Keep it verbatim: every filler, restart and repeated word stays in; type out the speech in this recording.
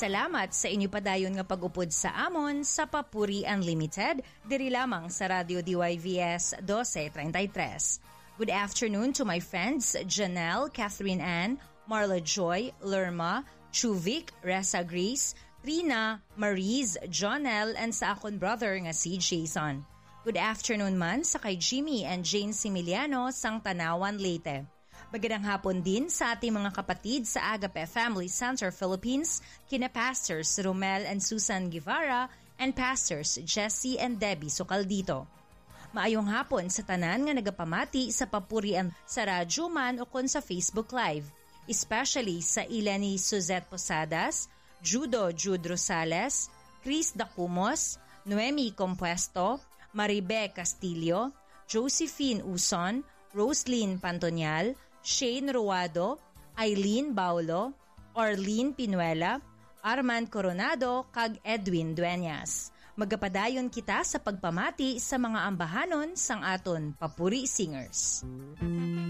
Salamat sa inyo padayon nga pag-upod sa amon sa Papuri Unlimited, diri lamang sa Radio D Y V S twelve thirty-three. Good afternoon to my friends Janelle, Catherine Ann, Marla Joy, Lerma, Chuvik, Ressa Grace, Trina, Mariz, Jonel, and sa akon brother nga si Jason. Good afternoon man sa kay Jimmy and Jane Similiano sang Tanawan, Leyte. Magandang hapon din sa ating mga kapatid sa Agape Family Center Philippines, kina Pastors Romel and Susan Guevara and Pastors Jesse and Debbie Socaldito. Maayong hapon sa tanan nga nagapamati sa papurian sa radyo man o kon sa Facebook Live, especially sa ila ni Suzette Posadas, Judo Jude Rosales, Chris Dacumos, Noemi Compuesto, Maribe Castillo, Josephine Uson, Roslyn Pantonial, Shane Ruado, Eileen Baulo, Orlene Pinuela, Arman Coronado, kag Edwin Dueñas. Magapadayon kita sa pagpamati sa mga ambahanon sang aton Papuri Singers.